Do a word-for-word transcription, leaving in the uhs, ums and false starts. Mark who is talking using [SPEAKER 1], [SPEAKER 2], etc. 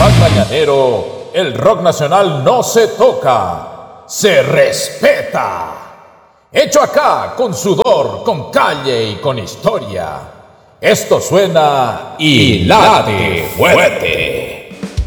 [SPEAKER 1] Festival Mañanero, el rock nacional no se toca, se respeta. Hecho acá, con sudor, con calle y con historia. Esto suena y late fuerte.